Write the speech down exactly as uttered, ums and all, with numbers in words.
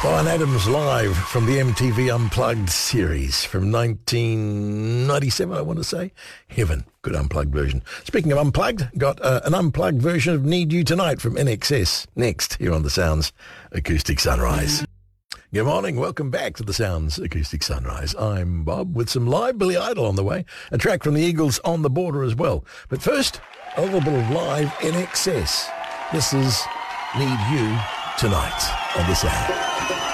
Bryan Adams live from the M T V Unplugged series from nineteen ninety-seven, I want to say. Heaven, good unplugged version. Speaking of unplugged, got uh, an unplugged version of Need You Tonight from N X S next here on the Sounds Acoustic Sunrise. Good morning, welcome back to the Sounds Acoustic Sunrise. I'm Bob with some live Billy Idol on the way, a track from the Eagles On the Border as well. But first, a little bit of live N X S. This is Need You Tonight on the Sound.